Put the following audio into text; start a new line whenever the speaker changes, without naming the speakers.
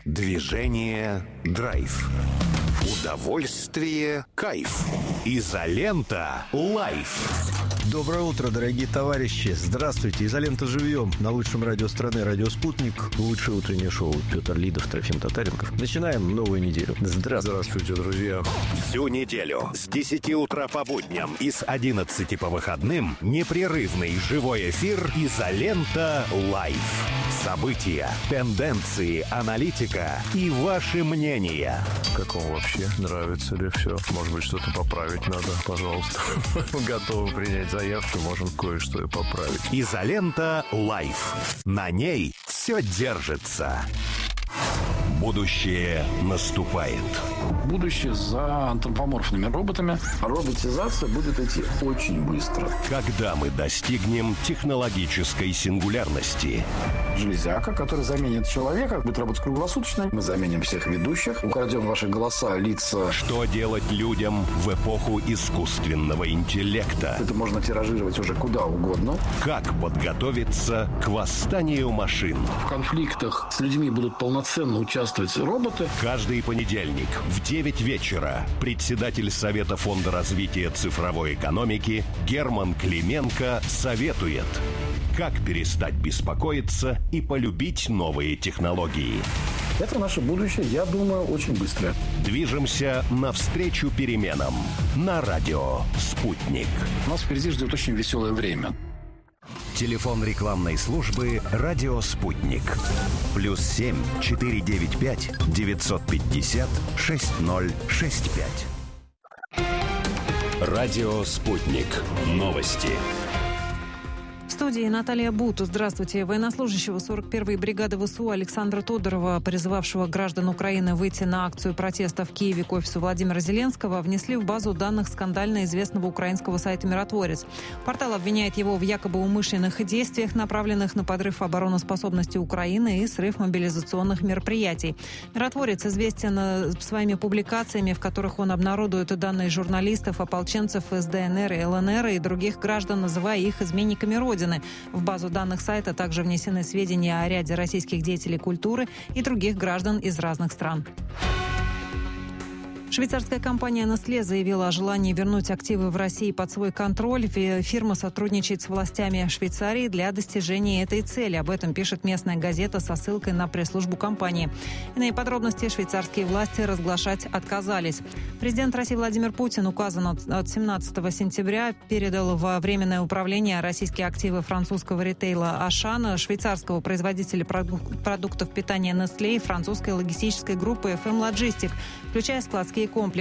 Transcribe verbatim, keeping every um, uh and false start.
Движение – драйв. Удовольствие – кайф. Изолента – лайф.
Доброе утро, дорогие товарищи. Здравствуйте. Изолента живьем. На лучшем радио страны, радио «Спутник». Лучшее утреннее шоу. Петр Лидов, Трофим Татаренков. Начинаем новую неделю. Здравствуйте.
Здравствуйте, друзья.
Всю неделю с десяти утра по будням и с одиннадцати по выходным непрерывный живой эфир «Изолента лайф». События, тенденции, аналитика и ваши мнения.
Как вам вообще? Нравится ли все? Может быть, что-то поправить надо? Пожалуйста. Готовы принять заявки, можем кое-что и поправить.
«Изолента лайф». На ней все держится. Будущее наступает.
Будущее за антропоморфными роботами.
Роботизация будет идти очень быстро.
Когда мы достигнем технологической сингулярности?
Железяка, которая заменит человека, будет работать круглосуточно. Мы заменим всех ведущих, украдем ваши голоса, лица.
Что делать людям в эпоху искусственного интеллекта?
Это можно тиражировать уже куда угодно.
Как подготовиться к восстанию машин?
В конфликтах с людьми будут полноценно участвовать роботы.
Каждый понедельник в девять вечера председатель Совета фонда развития цифровой экономики Герман Клименко советует, как перестать беспокоиться и полюбить новые технологии.
Это наше будущее, я думаю, очень быстро.
Движемся навстречу переменам на радио «Спутник».
Нас впереди ждет очень веселое время.
Телефон рекламной службы «Радио Спутник». Плюс семь четыре девять пять девятьсот пятьдесят шесть ноль шесть пять. Радио Спутник. Новости.
В студии Наталья Бут. Здравствуйте. Военнослужащего сорок первой бригады ВСУ Александра Тодорова, призывавшего граждан Украины выйти на акцию протеста в Киеве к офису Владимира Зеленского, внесли в базу данных скандально известного украинского сайта «Миротворец». Портал обвиняет его в якобы умышленных действиях, направленных на подрыв обороноспособности Украины и срыв мобилизационных мероприятий. «Миротворец» известен своими публикациями, в которых он обнародует данные журналистов, ополченцев из ДНР и ЛНР и других граждан, называя их изменниками Родины. В базу данных сайта также внесены сведения о ряде российских деятелей культуры и других граждан из разных стран. Швейцарская компания Nestlé заявила о желании вернуть активы в России под свой контроль. Фирма сотрудничает с властями Швейцарии для достижения этой цели. Об этом пишет местная газета со ссылкой на пресс-службу компании. Иные подробности швейцарские власти разглашать отказались. Президент России Владимир Путин указом от семнадцатого сентября передал во временное управление российские активы французского ритейла «Ашан», швейцарского производителя продуктов питания Nestlé и французской логистической группы эф эм Logistic, включая складские комплексы.